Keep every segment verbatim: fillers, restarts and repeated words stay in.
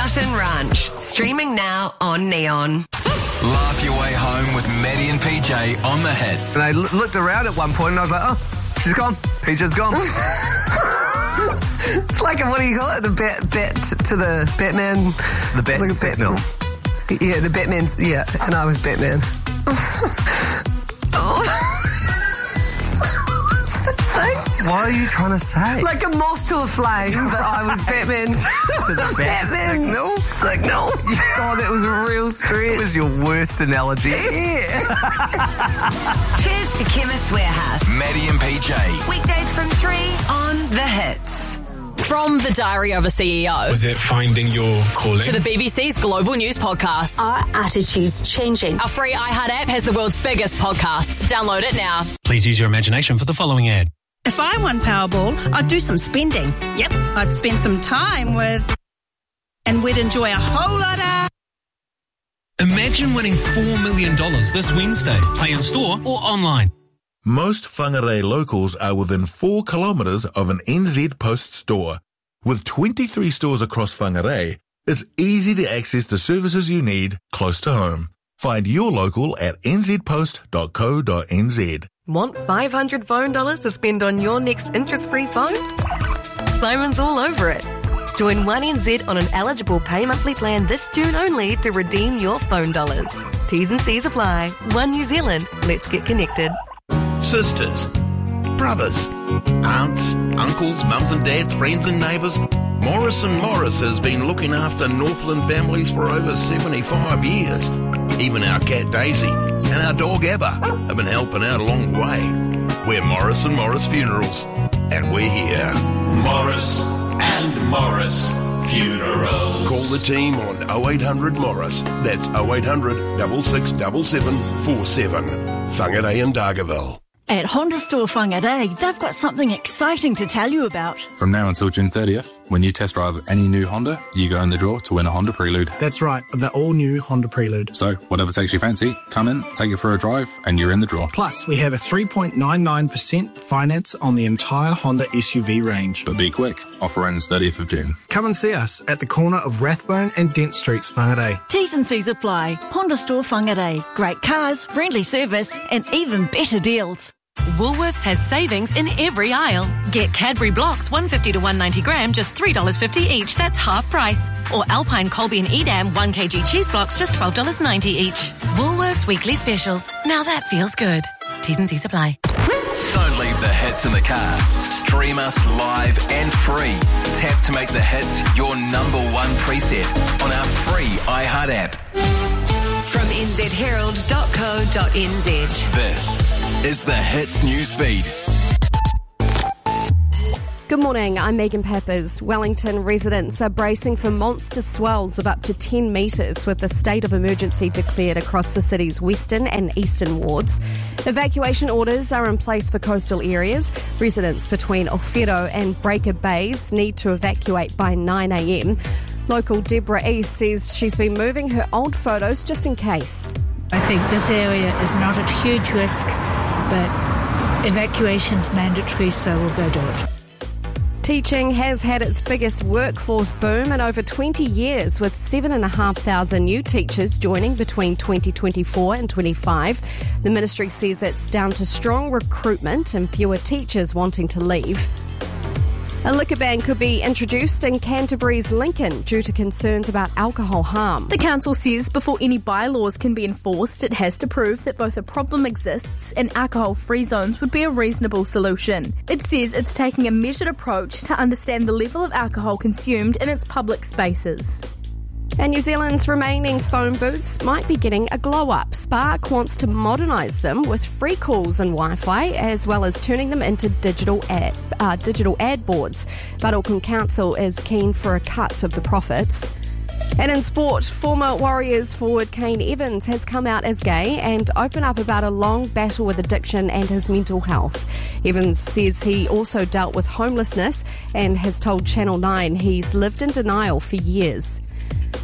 Dutton Ranch. Streaming now on Neon. Laugh your way home with Maddie and P J on the hits. And I l- looked around at one point and I was like, oh, she's gone. P J's gone. It's like, a, what do you call it? The bet, bet to the Batman. The bat like signal. Bet, yeah, the Batman's, yeah, and I was Batman. Oh. What are you trying to say? Like a moth to a flame, but I was Batman. To the bat Batman. signal? Signal. God, it was a real stretch. It was your worst analogy. Yeah. Cheers to Chemist Warehouse. Maddie and P J. Weekdays from three on The Hits. From the Diary of a C E O Was it finding your calling? to the B B C's Global News Podcast, Our attitude's changing. our free iHeart app has the world's biggest podcasts. Download it now. Please use your imagination for the following ad. If I won Powerball, I'd do some spending. Yep, I'd spend some time with... And we'd enjoy a whole lot of... Imagine winning four million dollars this Wednesday. Play in store or online. Most Whangarei locals are within four kilometres of an N Z Post store. With twenty-three stores across Whangarei, it's easy to access the services you need close to home. Find your local at n z post dot co dot n z. Want five hundred phone dollars to spend on your next interest-free phone? Simon's all over it. Join one N Z on an eligible pay monthly plan this June only to redeem your phone dollars. T's and C's apply. One New Zealand. Let's get connected. Sisters, brothers, aunts, uncles, mums and dads, friends and neighbours. Morris and Morris has been looking after Northland families for over seventy-five years. Even our cat Daisy and our dog Abba have been helping out along the way. We're Morris and Morris Funerals, and we're here. Morris and Morris Funerals. Call the team on oh eight hundred Morris. That's oh eight hundred, six six seven seven four seven. Whangarei and Dargaville. At Honda Store Whangarei, they've got something exciting to tell you about. From now until June thirtieth, when you test drive any new Honda, you go in the draw to win a Honda Prelude. That's right, the all-new Honda Prelude. So, whatever takes your fancy, come in, take it for a drive, and you're in the draw. Plus, we have a three point nine nine percent finance on the entire Honda S U V range. But be quick, offer ends thirtieth of June. Come and see us at the corner of Rathbone and Dent Streets, Whangarei. T's and C's apply. Honda Store Whangarei. Great cars, friendly service, and even better deals. Woolworths has savings in every aisle. Get Cadbury Blocks one fifty to one ninety gram, just three dollars fifty each. That's half price. Or Alpine Colby and Edam one kilogram cheese blocks, just twelve dollars ninety each. Woolworths weekly specials. Now that feels good. T's and C's apply. Don't leave the hits in the car. Stream us live and free. Tap to make the hits your number one preset on our free iHeart app. From n z herald dot co dot n z. This is the Hits newsfeed. Good morning, I'm Megan Peppers. Wellington residents are bracing for monster swells of up to ten metres with a state of emergency declared across the city's western and eastern wards. Evacuation orders are in place for coastal areas. Residents between Ofero and Breaker Bays need to evacuate by nine a m. Local Deborah East says she's been moving her old photos just in case. I think this area is not at huge risk, but evacuation's mandatory, so we'll go do it. Teaching has had its biggest workforce boom in over twenty years, with seven thousand five hundred new teachers joining between twenty twenty-four and twenty-five. The ministry says it's down to strong recruitment and fewer teachers wanting to leave. A liquor ban could be introduced in Canterbury's Lincoln due to concerns about alcohol harm. The council says before any bylaws can be enforced, it has to prove that both a problem exists and alcohol-free zones would be a reasonable solution. It says it's taking a measured approach to understand the level of alcohol consumed in its public spaces. And New Zealand's remaining phone booths might be getting a glow-up. Spark wants to modernise them with free calls and Wi-Fi, as well as turning them into digital ad, uh, digital ad boards. But Auckland Council is keen for a cut of the profits. And in sport, former Warriors forward Kane Evans has come out as gay and opened up about a long battle with addiction and his mental health. Evans says he also dealt with homelessness and has told Channel nine he's lived in denial for years.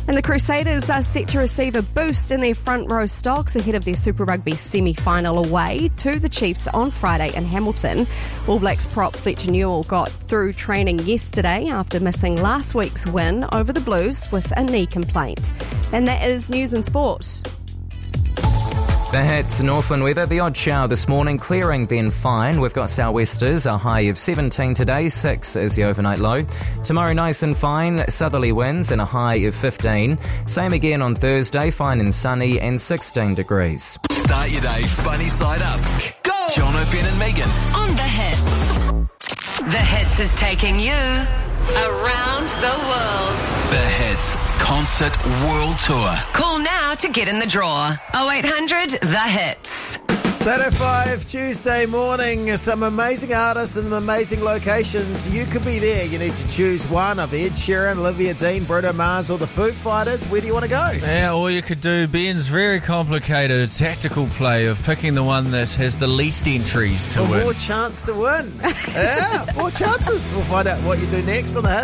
And the Crusaders are set to receive a boost in their front row stocks ahead of their Super Rugby semi-final away to the Chiefs on Friday in Hamilton. All Blacks prop Fletcher Newell got through training yesterday after missing last week's win over the Blues with a knee complaint. And that is news and sport. The Hits, Northland weather, the odd shower this morning, clearing then fine. We've got sou'westers, a high of seventeen today, six is the overnight low. Tomorrow nice and fine, southerly winds and a high of fifteen. Same again on Thursday, fine and sunny and sixteen degrees. Start your day funny side up. Go! Jono, Ben and Megan. On The Hits. The Hits is taking you around the world. The Hits Concert World Tour. Call now to get in the draw. oh eight hundred The Hits. Saturday five, Tuesday morning, some amazing artists and amazing locations. You could be there. You need to choose one of Ed Sheeran, Olivia Dean, Bruno Mars or the Foo Fighters. Where do you want to go? Yeah, all you could do, Ben's very complicated tactical play of picking the one that has the least entries to Or win. more chance to win. Yeah, more chances. We'll find out what you do next on the Hits.